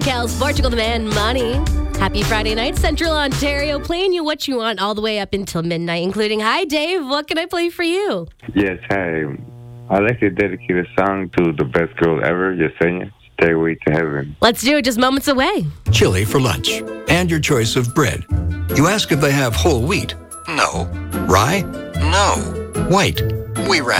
Kels, Portugal the Man, Money. Happy Friday night, Central Ontario, playing you what you want all the way up until midnight, including, hi, Dave, what can I play for you? Yes, hi. I'd like to dedicate a song to the best girl ever, Yesenia, Stairway to Heaven. Let's do it, just moments away. Chili for lunch, and your choice of bread. You ask if they have whole wheat. No. Rye? No. White? We ran